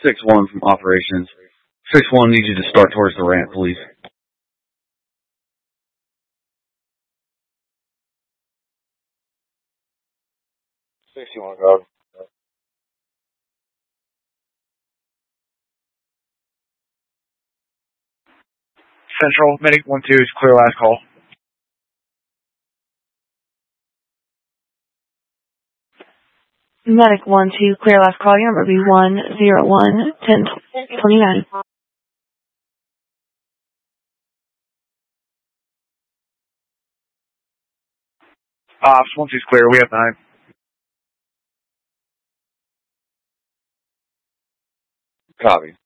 6-1 from operations. 6-1 needs you to start towards the ramp, please. Go. Central, Medic 1-2 is clear last call. Medic 1-2, clear last call. Your number will be 101-1029. Ops, 1-2's clear. We have 9. Copy.